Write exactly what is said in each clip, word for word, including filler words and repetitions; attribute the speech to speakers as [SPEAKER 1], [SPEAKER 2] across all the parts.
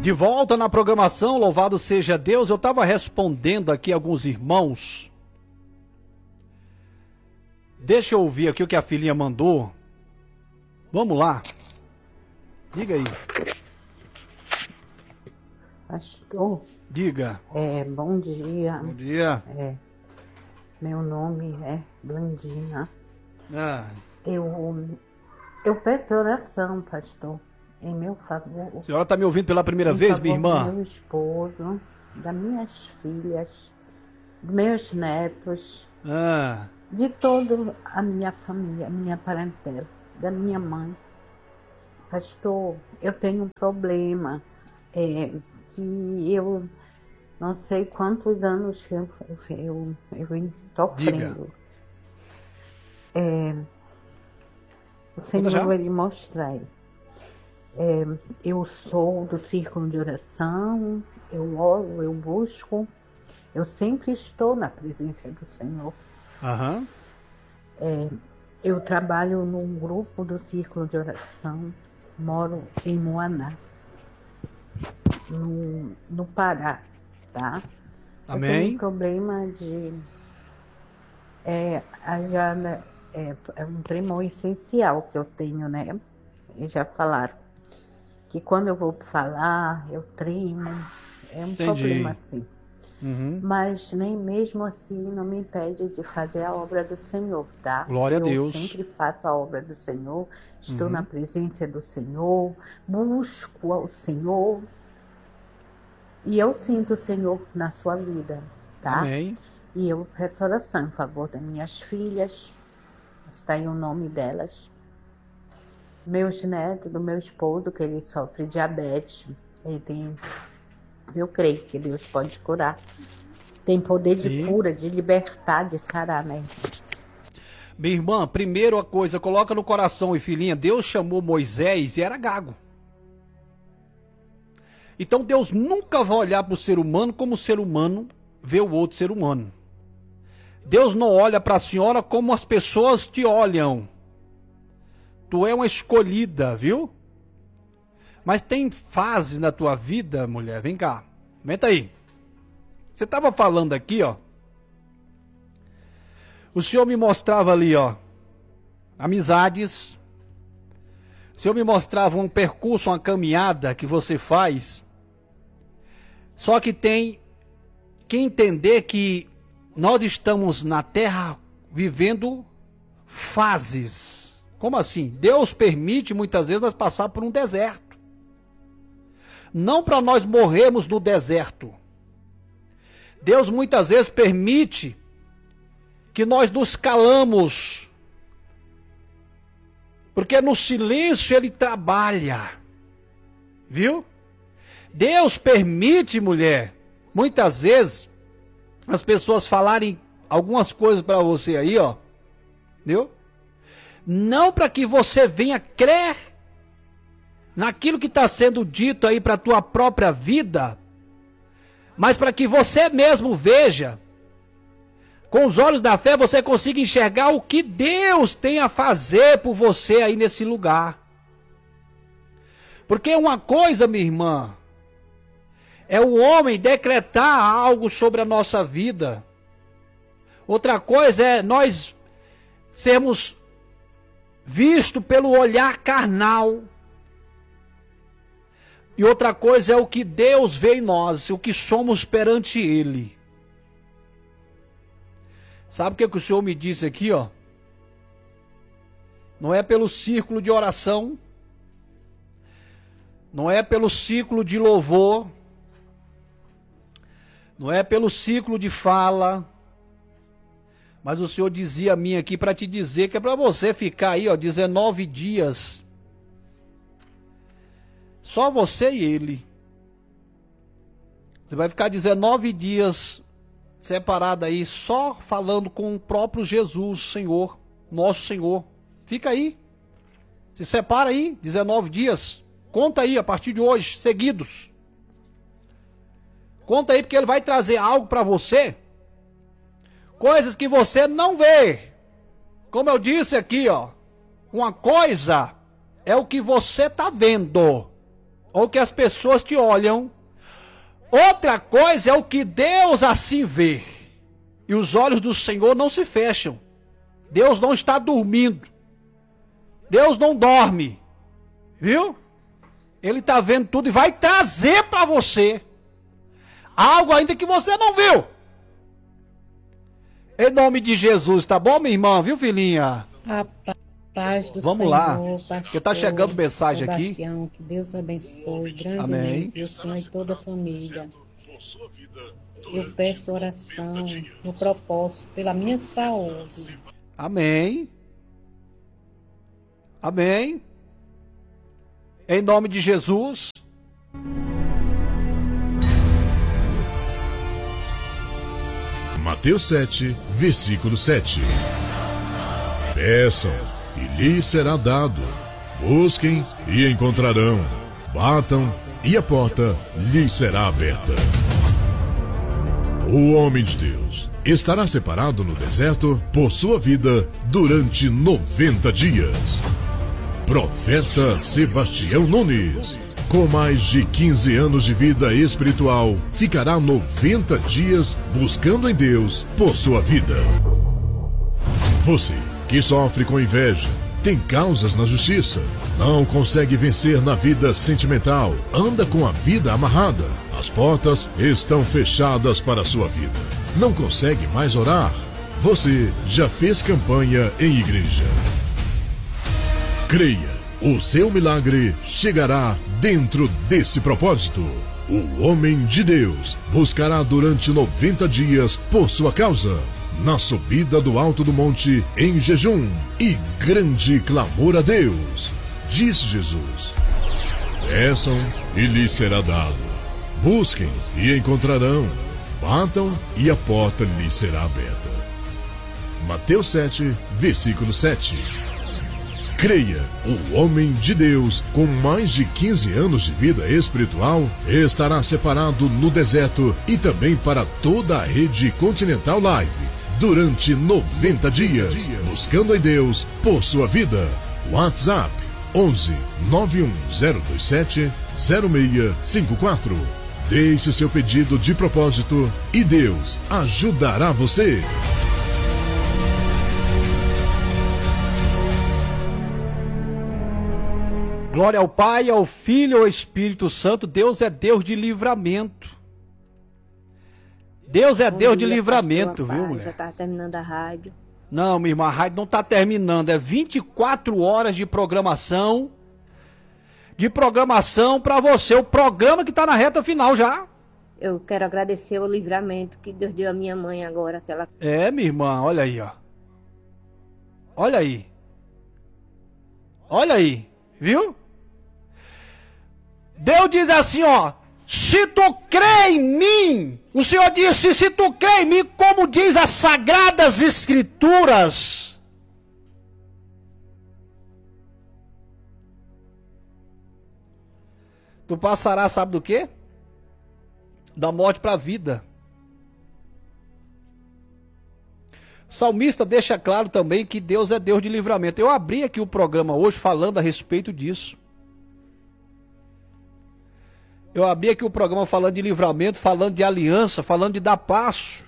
[SPEAKER 1] De volta na programação, louvado seja Deus. Eu estava respondendo aqui alguns irmãos. Deixa eu ouvir aqui o que a filhinha mandou. Vamos lá. Diga aí.
[SPEAKER 2] Pastor.
[SPEAKER 1] Diga.
[SPEAKER 2] É, bom dia.
[SPEAKER 1] Bom dia.
[SPEAKER 2] É, meu nome é Blandina.
[SPEAKER 1] Ah.
[SPEAKER 2] Eu, eu peço oração, pastor, em meu favor.
[SPEAKER 1] A senhora está me ouvindo pela primeira vez, minha irmã?
[SPEAKER 2] Do meu esposo, das minhas filhas, dos meus netos,
[SPEAKER 1] Ah.
[SPEAKER 2] de toda a minha família, minha parentela, da minha mãe. Pastor, eu tenho um problema, é, que eu não sei quantos anos que eu eu, eu venho sofrendo. É, o Senhor vai lhe mostrar. É, eu sou do círculo de oração, eu oro, eu busco, eu sempre estou na presença do Senhor.
[SPEAKER 1] Aham.
[SPEAKER 2] É, eu trabalho num grupo do círculo de oração, moro em Moaná, no, no Pará, tá?
[SPEAKER 1] Amém.
[SPEAKER 2] Eu tenho um problema de... É, já, é, é um tremor essencial que eu tenho, né? Eles já falaram que quando eu vou falar, eu tremo, é um
[SPEAKER 1] Entendi.
[SPEAKER 2] problema assim.
[SPEAKER 1] Uhum.
[SPEAKER 2] Mas nem mesmo assim não me impede de fazer a obra do Senhor, tá?
[SPEAKER 1] Glória
[SPEAKER 2] eu
[SPEAKER 1] a Deus.
[SPEAKER 2] Eu sempre faço a obra do Senhor, estou
[SPEAKER 1] Uhum.
[SPEAKER 2] na presença do Senhor, busco ao Senhor. E eu sinto o Senhor na sua vida, tá?
[SPEAKER 1] Amém.
[SPEAKER 2] E eu peço oração em favor das minhas filhas, está aí o nome delas. Meus netos, do meu esposo, que ele sofre diabetes, ele tem... Eu creio que Deus pode curar. Tem poder
[SPEAKER 1] Sim.
[SPEAKER 2] de cura, de libertar, de sarar, né?
[SPEAKER 1] Minha irmã, primeiro a coisa, coloca no coração, e filhinha, Deus chamou Moisés e era gago. Então Deus nunca vai olhar para o ser humano como o ser humano vê o outro ser humano. Deus não olha para a senhora como as pessoas te olham. Tu é uma escolhida, viu? Mas tem fases na tua vida, mulher, vem cá, comenta aí. Você estava falando aqui, ó. O Senhor me mostrava ali, ó, amizades. O Senhor me mostrava um percurso, uma caminhada que você faz. Só que tem que entender que nós estamos na terra vivendo fases. Como assim? Deus permite muitas vezes nós passar por um deserto. Não para nós morrermos no deserto. Deus muitas vezes permite que nós nos calamos. Porque no silêncio ele trabalha. Viu? Deus permite, mulher, muitas vezes as pessoas falarem algumas coisas para você aí, ó. Viu? Não para que você venha crer naquilo que está sendo dito aí para a tua própria vida, mas para que você mesmo veja, com os olhos da fé, você consiga enxergar o que Deus tem a fazer por você aí nesse lugar. Porque uma coisa, minha irmã, é o homem decretar algo sobre a nossa vida. Outra coisa é nós sermos vistos pelo olhar carnal. E outra coisa é o que Deus vê em nós, o que somos perante Ele. Sabe o que, que o Senhor me disse aqui, ó? Não é pelo círculo de oração, não é pelo círculo de louvor, não é pelo ciclo de fala, mas o Senhor dizia a mim aqui para te dizer que é para você ficar aí, ó, dezenove dias, só você e Ele. Você vai ficar dezenove dias separado aí, só falando com o próprio Jesus, Senhor, nosso Senhor. Fica aí, se separa aí, dezenove dias, conta aí a partir de hoje, seguidos. Conta aí, porque Ele vai trazer algo para você, coisas que você não vê. Como eu disse aqui, ó, uma coisa é o que você tá vendo, ou que as pessoas te olham. Outra coisa é o que Deus assim vê. E os olhos do Senhor não se fecham. Deus não está dormindo. Deus não dorme. Viu? Ele está vendo tudo e vai trazer para você algo ainda que você não viu. Em nome de Jesus, tá bom, minha irmã? Viu, filhinha?
[SPEAKER 3] A paz do
[SPEAKER 1] Vamos
[SPEAKER 3] Senhor,
[SPEAKER 1] lá,
[SPEAKER 3] pastor,
[SPEAKER 1] porque tá chegando mensagem aqui.
[SPEAKER 3] Sebastião, que Deus abençoe grandemente
[SPEAKER 1] Amém.
[SPEAKER 3] o Senhor e toda a família. Eu peço oração no propósito pela minha saúde.
[SPEAKER 1] Amém. Amém. Em nome de Jesus.
[SPEAKER 4] Mateus sete, versículo sete. Peçam, e lhes será dado. Busquem, e encontrarão. Batam, e a porta lhes será aberta. O homem de Deus estará separado no deserto por sua vida durante noventa dias. Profeta Sebastião Nunes, com mais de quinze anos de vida espiritual, ficará noventa dias buscando em Deus por sua vida. Você que sofre com inveja, tem causas na justiça, não consegue vencer na vida sentimental, anda com a vida amarrada, as portas estão fechadas para a sua vida, não consegue mais orar, você já fez campanha em igreja. Creia, o seu milagre chegará dentro desse propósito. O homem de Deus buscará durante noventa dias por sua causa, na subida do alto do monte em jejum e grande clamor a Deus. Diz Jesus: peçam e lhes será dado. Busquem e encontrarão. Batam e a porta lhes será aberta. Mateus sete, versículo sete. Creia, o homem de Deus, com mais de quinze anos de vida espiritual, estará separado no deserto e também para toda a rede Continental Live, durante noventa dias, buscando em Deus por sua vida. WhatsApp onze, nove um zero dois sete, zero seis cinco quatro. Deixe seu pedido de propósito e Deus ajudará você.
[SPEAKER 1] Glória ao Pai, ao Filho e ao Espírito Santo. Deus é Deus de livramento. Deus é
[SPEAKER 5] Bom
[SPEAKER 1] Deus
[SPEAKER 5] dia,
[SPEAKER 1] de livramento,
[SPEAKER 5] pastor,
[SPEAKER 1] viu,
[SPEAKER 5] a paz.
[SPEAKER 1] mulher?
[SPEAKER 5] Já estava terminando a rádio.
[SPEAKER 1] Não, minha irmã, a rádio não está terminando. É vinte e quatro horas de programação. De programação para você. O programa que está na reta final já.
[SPEAKER 5] Eu quero agradecer o livramento que Deus deu à minha mãe agora. Que ela...
[SPEAKER 1] É, minha irmã, olha aí, ó. Olha aí. Olha aí, viu? Deus diz assim, ó. Se tu crê em mim, o Senhor disse, se tu crê em mim, como diz as Sagradas Escrituras, tu passarás, sabe do quê? Da morte para a vida. O salmista deixa claro também que Deus é Deus de livramento. Eu abri aqui o programa hoje falando a respeito disso. Eu abri aqui o programa falando de livramento, falando de aliança, falando de dar passo.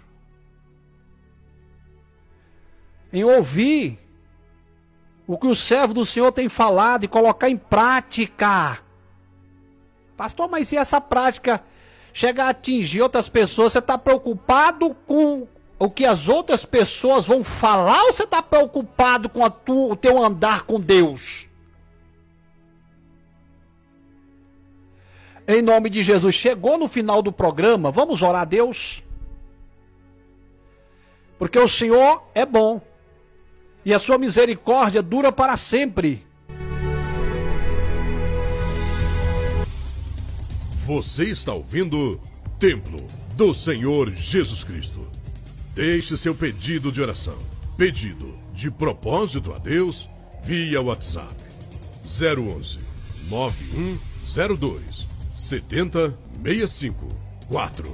[SPEAKER 1] Em ouvir o que o servo do Senhor tem falado e colocar em prática. Pastor, mas e essa prática chegar a atingir outras pessoas? Você está preocupado com o que as outras pessoas vão falar ou você está preocupado com a tu, o teu andar com Deus? Em nome de Jesus, chegou no final do programa, vamos orar a Deus? Porque o Senhor é bom e a sua misericórdia dura para sempre.
[SPEAKER 4] Você está ouvindo Templo do Senhor Jesus Cristo. Deixe seu pedido de oração, pedido de propósito a Deus via WhatsApp zero onze, nove um zero dois, sete zero seis cinco quatro.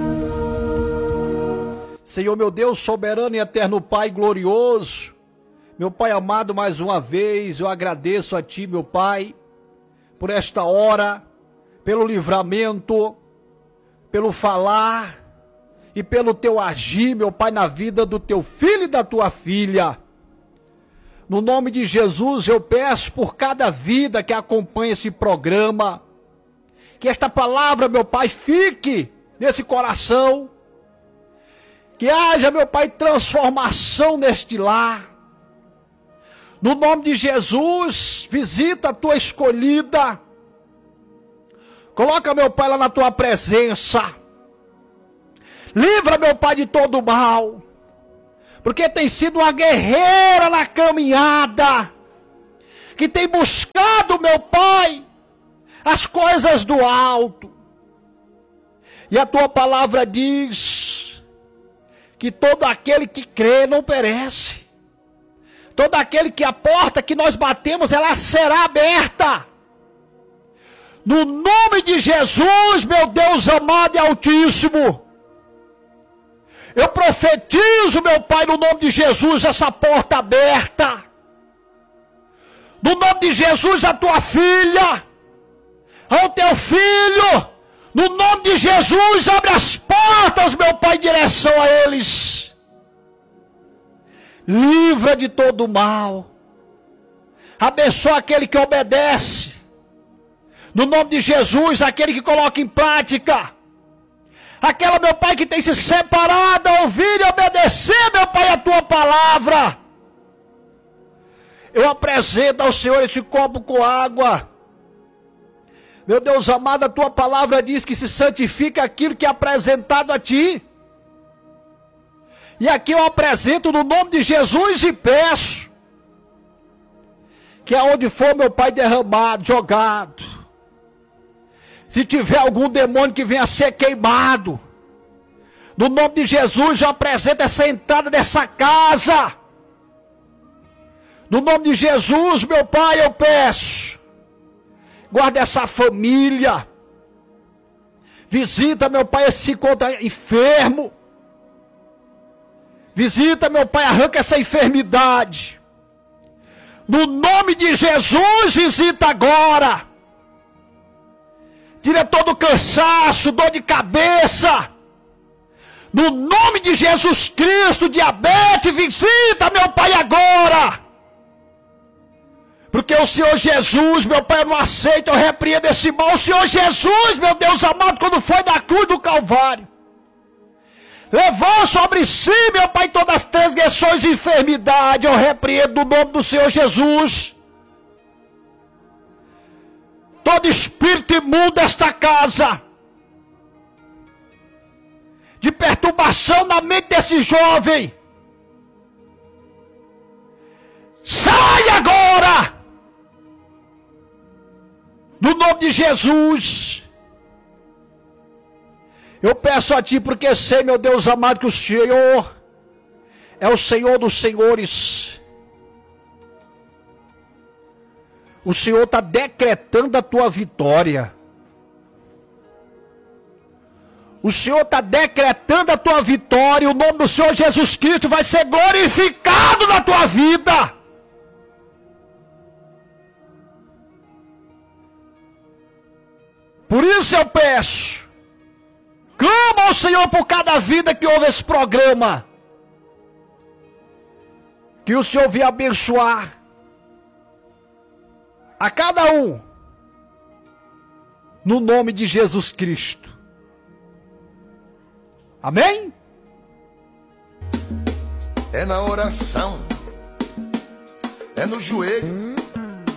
[SPEAKER 1] Senhor meu Deus, soberano e eterno Pai glorioso, Meu Pai amado, mais uma vez eu agradeço a Ti, meu Pai, por esta hora, pelo livramento, pelo falar e pelo Teu agir, meu Pai, na vida do Teu filho e da Tua filha. No nome de Jesus eu peço por cada vida que acompanha esse programa, que esta palavra, meu Pai, fique nesse coração, que haja, meu Pai, transformação neste lar. No nome de Jesus, visita a tua escolhida. Coloca, meu Pai, lá na tua presença. Livra, meu Pai, de todo mal. Porque tem sido uma guerreira na caminhada. Que tem buscado, meu Pai, as coisas do alto. E a tua palavra diz que todo aquele que crê não perece. Todo aquele que a porta que nós batemos, ela será aberta. No nome de Jesus, meu Deus amado e altíssimo. Eu profetizo, meu Pai, no nome de Jesus, essa porta aberta. No nome de Jesus, a tua filha, ao teu filho. No nome de Jesus, abre as portas, meu Pai, em direção a eles. Livra de todo mal. Abençoa aquele que obedece. No nome de Jesus, aquele que coloca em prática. Aquela, meu Pai, que tem se separado a ouvir e obedecer, meu Pai, a tua palavra. Eu apresento ao Senhor esse copo com água. Meu Deus amado, a tua palavra diz que se santifica aquilo que é apresentado a ti. E aqui eu apresento no nome de Jesus e peço que aonde for, meu Pai, derramado, jogado, se tiver algum demônio que venha a ser queimado, no nome de Jesus eu apresento essa entrada dessa casa. No nome de Jesus, meu Pai, eu peço, guarda essa família, visita, meu Pai, esse que se encontra enfermo. Visita, meu Pai, arranca essa enfermidade. No nome de Jesus, visita agora. Tira todo o cansaço, dor de cabeça. No nome de Jesus Cristo, diabetes, visita, meu Pai, agora. Porque o Senhor Jesus, meu Pai, eu não aceito, eu repreendo esse mal. O Senhor Jesus, meu Deus amado, quando foi da cruz do Calvário, levou sobre si, meu Pai, todas as transgressões e enfermidade. Eu repreendo no nome do Senhor Jesus todo espírito imundo desta casa, de perturbação na mente desse jovem. Sai agora! No nome de Jesus. Eu peço a Ti, porque sei, meu Deus amado, que o Senhor é o Senhor dos senhores. O Senhor está decretando a Tua vitória. O Senhor está decretando a Tua vitória. E o nome do Senhor Jesus Cristo vai ser glorificado na Tua vida. Por isso eu peço, clama ao Senhor por cada vida que ouve esse programa. Que o Senhor venha abençoar a cada um. No nome de Jesus Cristo. Amém?
[SPEAKER 6] É na oração, é no joelho,